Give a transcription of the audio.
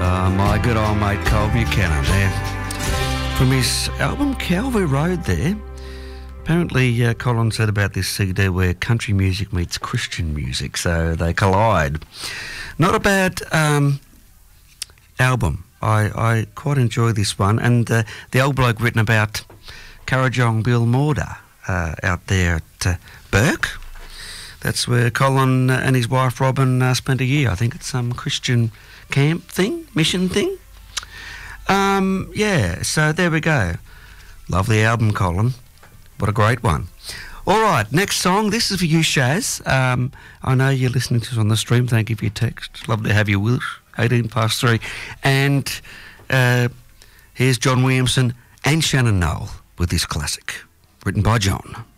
My good old mate Cole Buchanan there. From his album Calvary Road there. Apparently Colin said about this CD where country music meets Christian music, so they collide. Not a bad album. I quite enjoy this one. And the old bloke written about Currajong Bill Morda out there at Burke. That's where Colin and his wife Robin spent a year. I think it's some Christian camp thing, mission thing. Yeah, so there we go. Lovely album, Colin. What a great one. All right, next song. This is for you, Shaz. I know you're listening to us on the stream. Thank you for your text. Lovely to have you with us. 3:18. And here's John Williamson and Shannon Noll with this classic, written by John.